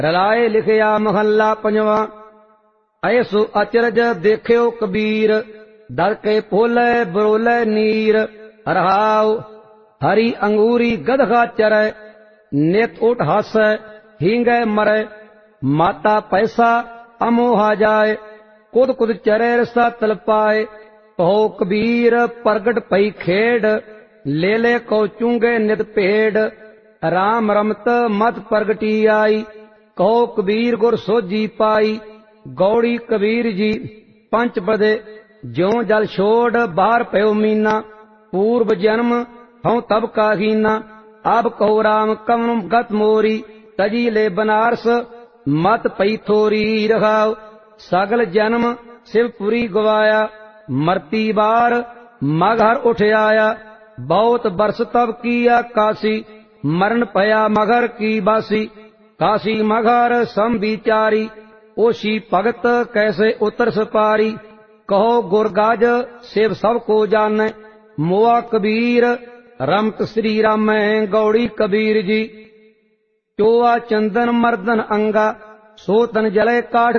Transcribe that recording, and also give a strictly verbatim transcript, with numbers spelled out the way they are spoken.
रलाए लिखिया महला पंजवा। ऐसो अचरज देखियो कबीर, दर के पोले बरोले नीर। रहाओ हरी अंगूरी गदहा चरै, नित उठ हासै हींगै मरै। माता पैसा अमोहा जाए, कुद कुद चरै रसा तल पाए। कहो कबीर प्रगट पई खेड, ले ले को चूंगे नित भेड़। राम रमत मत प्रगटी आई, कहो कबीर गुर सोजी पाई। गौड़ी कबीर जी पंच बदे, ज्यों जल छोड़ बाहर पयो मीना। पूर्व जन्म हूँ तब का हीना, अब कहो राम कवन गत मोरी। तजी ले बनारस मत पई थोरी। रखाओ सगल जन्म शिवपुरी गवाया, मरती बार मगहर उठ आया। बहुत बरस तब किया काशी, मरण पया मगर की बासी। काशी मगर सम विचारी, ओशी भगत कैसे उतर सपारी। कहो गुरगाज शिव सब को जाने, मोआ कबीर रमत श्री राम। गौड़ी कबीर जी चोआ चंदन मर्दन अंगा, सो तन जले काठ